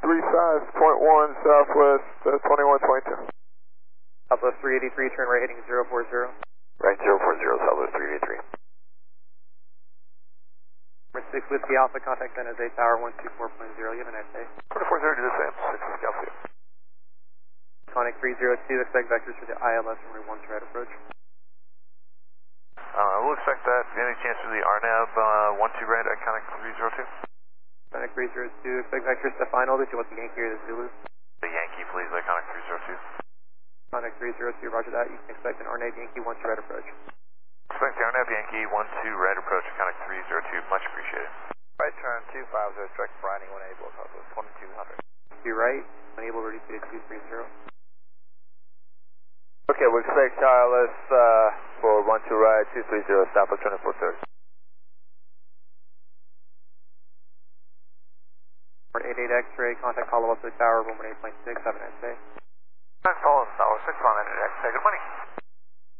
35.1 Southwest 2122. Southwest 383, turn right heading 040. Right 040, Southwest 383. Number 6 Whiskey Alpha, contact San Jose Tower 124.0, you have a nice day. 2430 to the same, 6 Whiskey Alpha. Conic 302, expect vectors for the ILS runway 1 right approach. We'll expect that. Any chance for the RNAV 12 right at Conic 302? Conic 302, expect vectors to final. Did you want the Yankee or the Zulu? The Yankee, please, at Conic 302. Conic 302, roger that. You can expect an RNAV Yankee 12 right approach. Expect the RNAV Yankee 12 right approach at Conic 302. Much appreciated. Right turn 250, direct for riding 1 able, Southwest 2200. 2 right, unable ready to 230. Okay, we expect ILS for 12 right, 230, Southwest 2430. 88 X-ray, contact Colorado Tower, room 8.6, have a nice day. Follow Tower 6 on 88 X-ray, good morning.